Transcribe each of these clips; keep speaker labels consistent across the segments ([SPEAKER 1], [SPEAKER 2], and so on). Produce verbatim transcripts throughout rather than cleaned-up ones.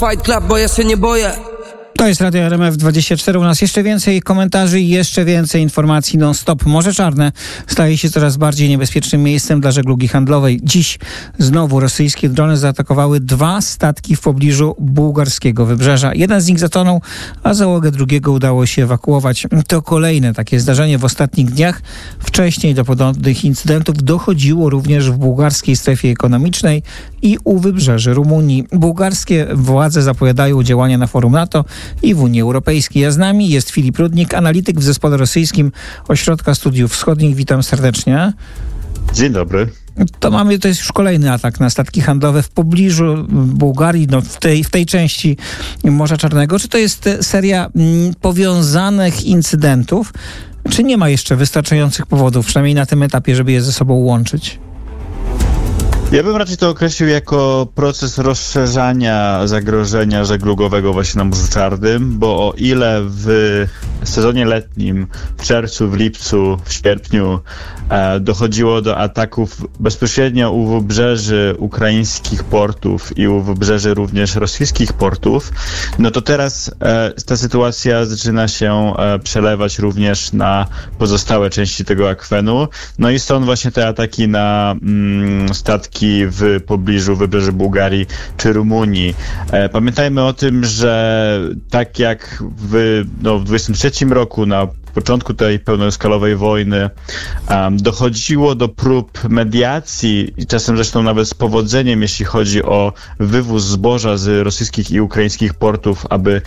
[SPEAKER 1] Fight Club, bo ja się nie boję.
[SPEAKER 2] To jest Radio R M F dwadzieścia cztery. U nas jeszcze więcej komentarzy i jeszcze więcej informacji non-stop. Morze Czarne staje się coraz bardziej niebezpiecznym miejscem dla żeglugi handlowej. Dziś znowu rosyjskie drony zaatakowały dwa statki w pobliżu bułgarskiego wybrzeża. Jeden z nich zatonął, a załogę drugiego udało się ewakuować. To kolejne takie zdarzenie w ostatnich dniach. Wcześniej do podobnych incydentów dochodziło również w bułgarskiej strefie ekonomicznej i u wybrzeży Rumunii. Bułgarskie władze zapowiadają działania na forum NATO i w Unii Europejskiej. A z nami jest Filip Rudnik, analityk w zespole rosyjskim Ośrodka Studiów Wschodnich. Witam serdecznie.
[SPEAKER 3] Dzień dobry.
[SPEAKER 2] To mamy, to jest już kolejny atak na statki handlowe w pobliżu Bułgarii, no w tej, w tej części Morza Czarnego. Czy to jest seria mm, powiązanych incydentów, czy nie ma jeszcze wystarczających powodów, przynajmniej na tym etapie, żeby je ze sobą łączyć?
[SPEAKER 3] Ja bym raczej to określił jako proces rozszerzania zagrożenia żeglugowego właśnie na Morzu Czarnym, bo o ile w sezonie letnim, w czerwcu, w lipcu, w sierpniu e, dochodziło do ataków bezpośrednio u wybrzeży ukraińskich portów i u wybrzeży również rosyjskich portów, no to teraz e, ta sytuacja zaczyna się e, przelewać również na pozostałe części tego akwenu. No i stąd właśnie te ataki na mm, statki w pobliżu wybrzeży Bułgarii czy Rumunii. E, pamiętajmy o tym, że tak jak w, no, w dwudziestym trzecim roku na początku tej pełnoskalowej wojny um, dochodziło do prób mediacji i czasem zresztą nawet z powodzeniem, jeśli chodzi o wywóz zboża z rosyjskich i ukraińskich portów, aby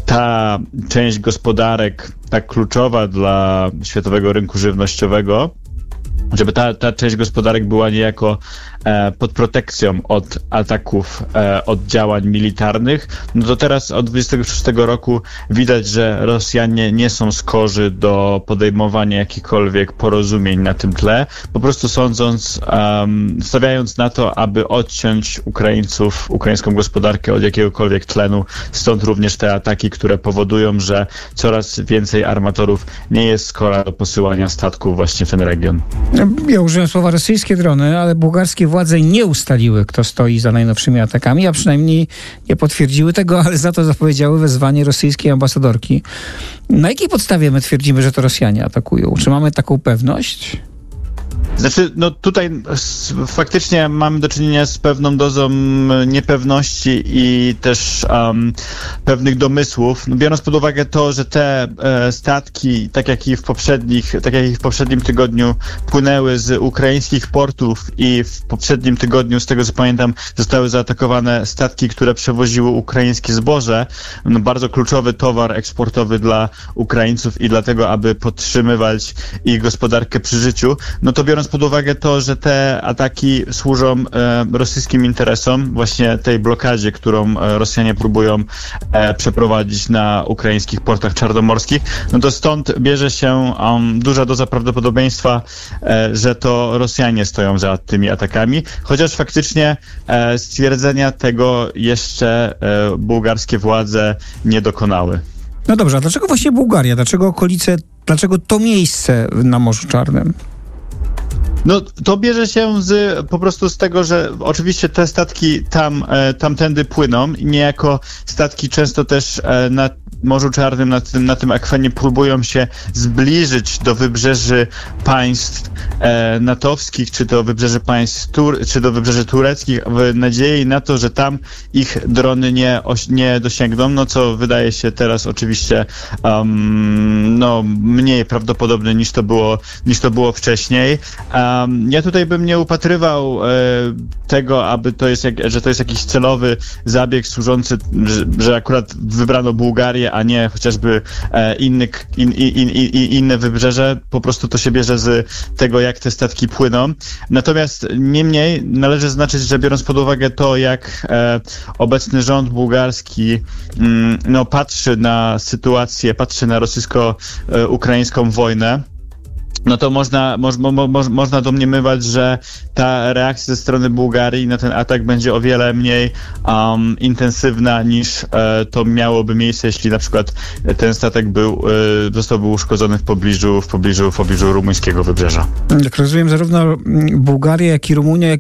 [SPEAKER 3] ta część gospodarek tak kluczowa dla światowego rynku żywnościowego, żeby ta, ta część gospodarek była niejako e, pod protekcją od ataków, e, od działań militarnych, no to teraz od dwudziestego szóstego roku widać, że Rosjanie nie są skorzy do podejmowania jakichkolwiek porozumień na tym tle, po prostu sądząc, um, stawiając na to, aby odciąć Ukraińców, ukraińską gospodarkę od jakiegokolwiek tlenu, stąd również te ataki, które powodują, że coraz więcej armatorów nie jest skora do posyłania statków właśnie w ten region.
[SPEAKER 2] Ja użyłem słowa rosyjskie drony, ale bułgarskie władze nie ustaliły, kto stoi za najnowszymi atakami, a przynajmniej nie potwierdziły tego, ale za to zapowiedziały wezwanie rosyjskiej ambasadorki. Na jakiej podstawie my twierdzimy, że to Rosjanie atakują? Czy mamy taką pewność?
[SPEAKER 3] Znaczy, no tutaj faktycznie mamy do czynienia z pewną dozą niepewności i też um, pewnych domysłów. No, biorąc pod uwagę to, że te e, statki, tak jak i w poprzednich, tak jak i w poprzednim tygodniu płynęły z ukraińskich portów i w poprzednim tygodniu, z tego co pamiętam, zostały zaatakowane statki, które przewoziły ukraińskie zboże. No, bardzo kluczowy towar eksportowy dla Ukraińców i dlatego, aby podtrzymywać ich gospodarkę przy życiu. No to biorąc pod uwagę to, że te ataki służą e, rosyjskim interesom, właśnie tej blokadzie, którą e, Rosjanie próbują e, przeprowadzić na ukraińskich portach czarnomorskich, no to stąd bierze się um, duża doza prawdopodobieństwa, e, że to Rosjanie stoją za tymi atakami, chociaż faktycznie e, stwierdzenia tego jeszcze e, bułgarskie władze nie dokonały.
[SPEAKER 2] No dobrze, a dlaczego właśnie Bułgaria? Dlaczego okolice, dlaczego to miejsce na Morzu Czarnym?
[SPEAKER 3] No to bierze się z, po prostu z tego, że oczywiście te statki tam, e, tamtędy płyną i niejako statki często też e, na Morzu Czarnym, na tym, na tym akwenie próbują się zbliżyć do wybrzeży państw e, natowskich, czy do wybrzeży państw, tur, czy do wybrzeży tureckich, w nadziei na to, że tam ich drony nie, oś, nie dosięgną, no co wydaje się teraz oczywiście um, no, mniej prawdopodobne niż to było, niż to było wcześniej. Um, ja tutaj bym nie upatrywał e, tego, aby to jest, jak, że to jest jakiś celowy zabieg służący, że, że akurat wybrano Bułgarię, a nie chociażby e, inny, in, in, in, inne wybrzeże. Po prostu to się bierze z tego, jak te statki płyną. Natomiast niemniej należy zaznaczyć, że biorąc pod uwagę to, jak e, obecny rząd bułgarski mm, no, patrzy na sytuację, patrzy na rosyjsko-ukraińską wojnę, no to można, moż, mo, mo, można domniemywać, że ta reakcja ze strony Bułgarii na ten atak będzie o wiele mniej um, intensywna niż e, to miałoby miejsce, jeśli na przykład ten statek był, e, zostałby uszkodzony w pobliżu, w pobliżu, w pobliżu rumuńskiego wybrzeża.
[SPEAKER 2] Jak rozumiem, zarówno Bułgaria, jak i Rumunia, jak